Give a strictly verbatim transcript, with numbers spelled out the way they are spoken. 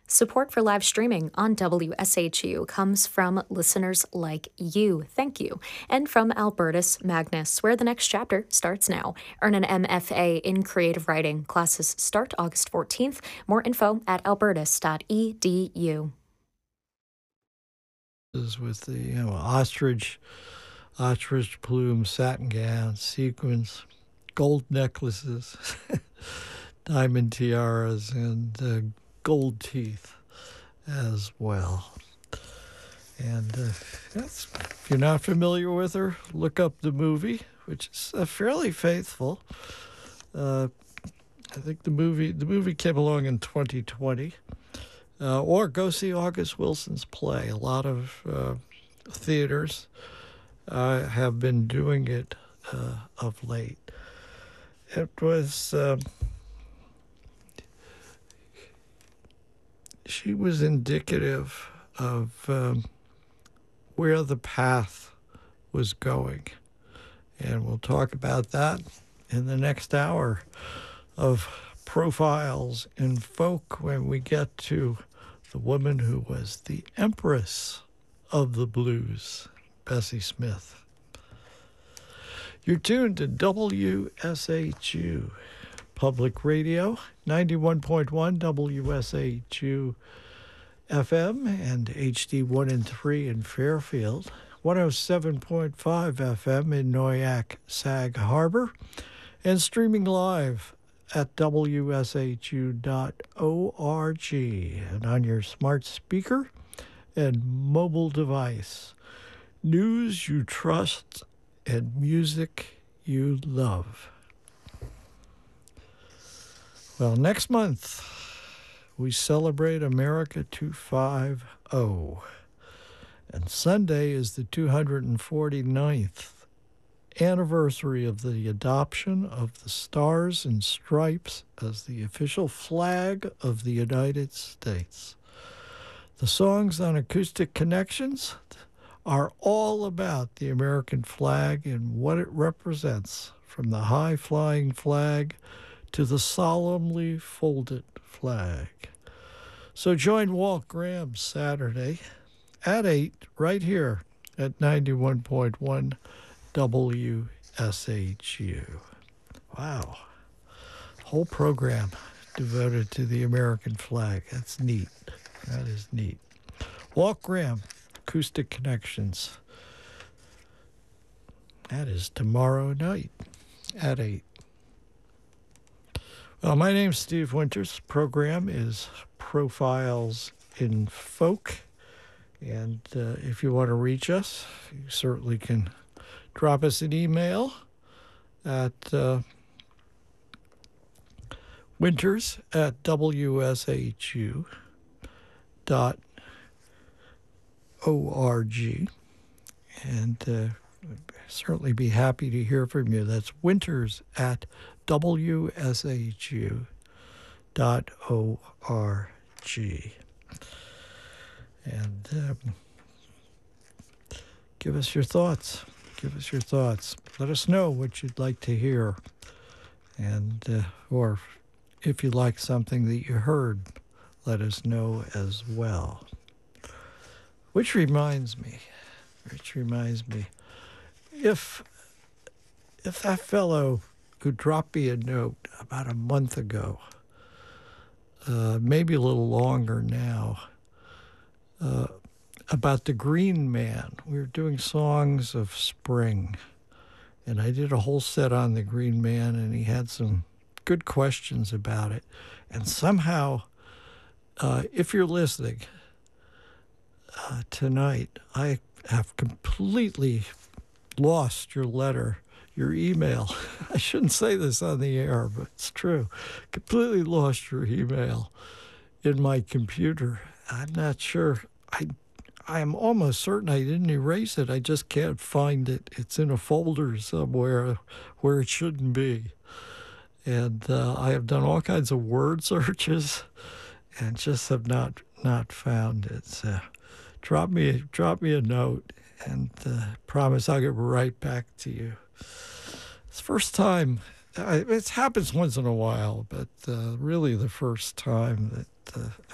Support for live streaming on W S H U comes from listeners like you. Thank you. And from Albertus Magnus, where the next chapter starts now. Earn an M F A in creative writing. Classes start August fourteenth. More info at albertus dot e d u. With the you know ostrich, ostrich plume, satin gowns, sequins, gold necklaces, diamond tiaras, and uh, gold teeth as well. And uh, that's, if you're not familiar with her, look up the movie, which is uh, fairly faithful. Uh, I think the movie the movie came along in twenty twenty. Uh, or go see August Wilson's play. A lot of uh, theaters uh, have been doing it uh, of late. It was, uh, she was indicative of um, where the path was going. And we'll talk about that in the next hour of Profiles in Folk when we get to the woman who was the empress of the blues, Bessie Smith. You're tuned to W S H U Public Radio, ninety-one point one W S H U F M and H D one and three in Fairfield, one oh seven point five F M in Noyac, Sag Harbor, and streaming live at W S H U dot org and on your smart speaker and mobile device. News you trust and music you love. Well, next month we celebrate America two fifty, and Sunday is the two hundred forty-ninth anniversary of the adoption of the Stars and Stripes as the official flag of the United States. The songs on Acoustic Connections are all about the American flag and what it represents, from the high-flying flag to the solemnly folded flag. So join Walt Graham Saturday at eight right here at ninety-one point one W S H U. Wow. Whole program devoted to the American flag. That's neat. That is neat. Walt Graham, Acoustic Connections. That is tomorrow night at eight. Well, my name's Steve Winters. Program is Profiles in Folk. And uh, if you want to reach us, you certainly can drop us an email at uh, winters at W S H U dot org. And uh, certainly be happy to hear from you. That's winters at W S H U dot org. And um, give us your thoughts. Give us your thoughts. Let us know what you'd like to hear. And, uh, or if you like something that you heard, let us know as well. Which reminds me, which reminds me, if, if that fellow who dropped me a note about a month ago, uh, maybe a little longer now, uh, about the Green Man. We were doing songs of spring, and I did a whole set on the Green Man, and he had some good questions about it. And somehow, uh, if you're listening uh, tonight, I have completely lost your letter, your email. I shouldn't say this on the air, but it's true. Completely lost your email in my computer. I'm not sure. I I am almost certain I didn't erase it. I just can't find it. It's in a folder somewhere where it shouldn't be. And uh, I have done all kinds of word searches and just have not not found it. So drop me, drop me a note, and uh, promise I'll get right back to you. It's the first time. I, it happens once in a while, but uh, really the first time that uh,